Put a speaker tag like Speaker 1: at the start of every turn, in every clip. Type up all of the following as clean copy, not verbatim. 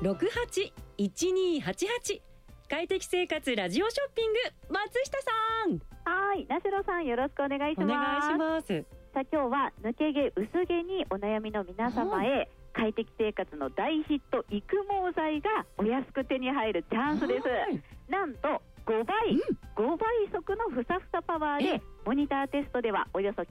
Speaker 1: 081288快適生活ラジオショッピング、松下さん。
Speaker 2: はい、なしろさんよろしくお願いします。
Speaker 1: お願いします。
Speaker 2: さあ今日は抜け毛薄毛にお悩みの皆様へ、快適生活の大ヒット育毛剤がお安く手に入るチャンスです。なんと5倍速のふさふさパワーでモニターテストではおよそ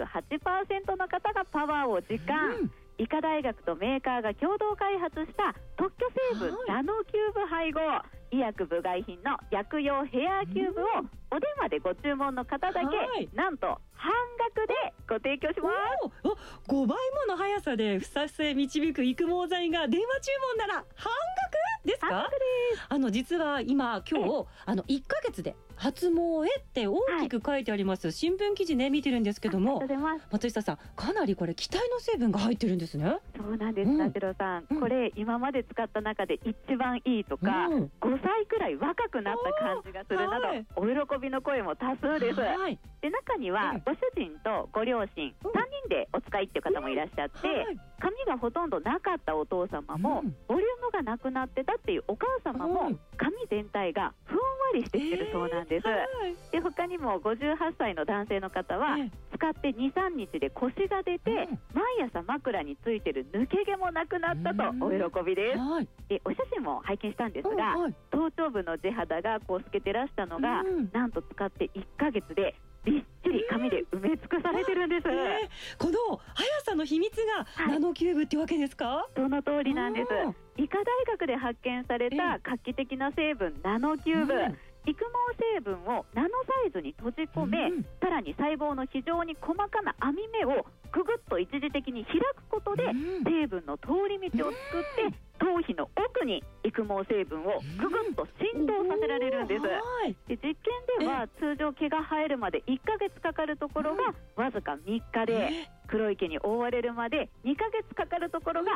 Speaker 2: 98% の方がパワーを実感。医科大学とメーカーが共同開発した特許成分ナノキューブ配合医薬部外品の薬用ヘアキューブをお電話でご注文の方だけ、なんと半額でご提供します。
Speaker 1: 5倍もの速さでふさふさへ導く育毛剤が電話注文なら半額ですか？
Speaker 2: 半額です。
Speaker 1: 実は今日1ヶ月で発毛へって大きく書いてあります、新聞記事ね見てるんですけども、松下さんかなりこれ期待の成分が入ってるんですね。
Speaker 2: そうなんです、なしろさん、これ今まで使った中で一番いいとか、5歳くらい若くなった感じがするなど、お喜びの声も多数です。で中にはご主人とご両親3人でお使いっていう方もいらっしゃって、髪がほとんどなかったお父様も、ボリュームがなくなってたっていうお母様も、髪全体がふんわりしてきてるそうなんです。で他にも58歳の男性の方は、使って 2,3 日で腰が出て、毎朝枕についてる抜け毛もなくなったとお喜びです。でお写真も拝見したんですが、頭頂部の地肌がこう透けてらしたのが、なんと使って1ヶ月でびっちり髪で埋め尽くされてるんです。
Speaker 1: この速さの秘密がナノキューブってわけですか？
Speaker 2: その通りなんです。医科大学で発見された画期的な成分ナノキューブ、育毛成分をナノサイズに閉じ込め、さらに細胞の非常に細かな網目をぐぐっと一時的に開くことで、成分の通り道を作って頭皮の奥に育毛成分をぐぐっと浸透させられるんです。で実験では通常毛が生えるまで1ヶ月かかるところがわずか3日で、黒い毛に覆われるまで2ヶ月かかるところが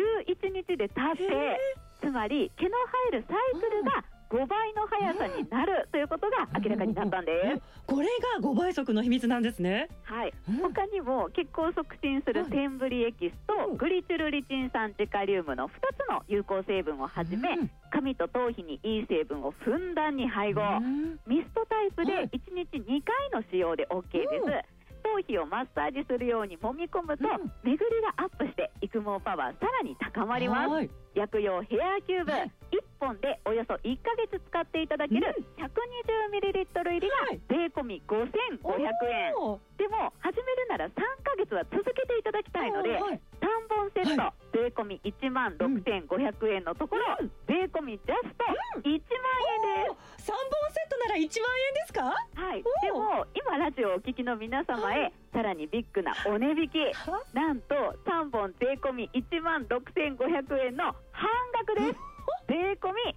Speaker 2: 11日で達成。つまり毛の生えるサイクルが5倍の速さになるということが明らかになったんです。
Speaker 1: これが5倍速の秘密なんですね。
Speaker 2: 他にも血行を促進するテンブリエキスとグリチュルリチン酸ジカリウムの2つの有効成分をはじめ、髪と頭皮にいい成分をふんだんに配合。ミストタイプで1日2回の使用で OK です。頭皮をマッサージするように揉み込むと、巡りがアップして育毛パワーさらに高まります。薬用ヘアキューブ、1本でおよそ1ヶ月使っていただける 120ml 入りが税込み5500円。でも始めるなら3ヶ月は続けていただきたいので、3本セット税込み16,500円のところ、税込みジャスト1万円です。
Speaker 1: 3本セットなら1万円ですか？
Speaker 2: でも今ラジオをお聞きの皆様へ、さらにビッグなお値引き、なんと3本税込み16,500円の半額です。税込み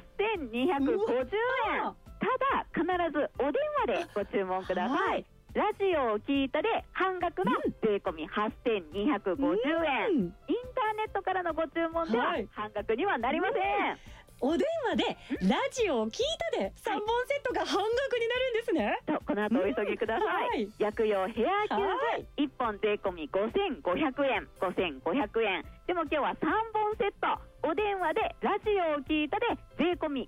Speaker 2: 8,250円。ただ必ずお電話でご注文ください。ラジオを聞いたで半額の税込み8,250円。インターネットからのご注文では半額にはなりません。
Speaker 1: お電話でラジオを聞いたで3本セットが半額になるんですね。
Speaker 2: この後お急ぎください。薬用ヘアキューブ1本税込み5,500円。でも今日は3本セット、お電話でラジオを聞いたで税込み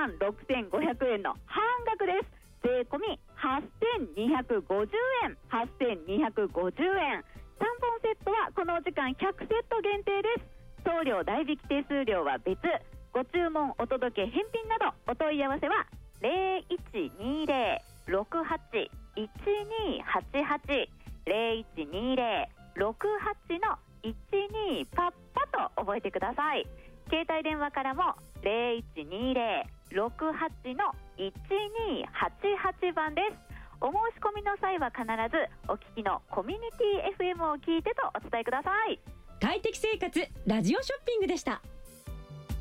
Speaker 2: 16,500円の半額です。税込み8,250円。3本セットはこのお時間100セット限定です。送料代引き手数料は別。ご注文お届け返品などお問い合わせは 0120-68-1288 0120-68-12パッパと覚えてください。携帯電話からも 0120-68-1288 番です。お申し込みの際は必ずお聞きのコミュニティ FM を聞いてとお伝えください。
Speaker 1: 快適生活ラジオショッピングでした。